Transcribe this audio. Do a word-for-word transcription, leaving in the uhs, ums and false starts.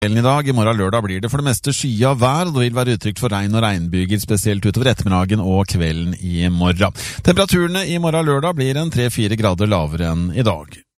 I dag, i morgen lørdag blir det for det meste skyet av vær, og det vil være utrygt for regn og regnbyger, spesielt utover ettermiddagen og kvelden i morgen. Temperaturene i morgen lørdag blir en tre fire grader lavere enn i dag.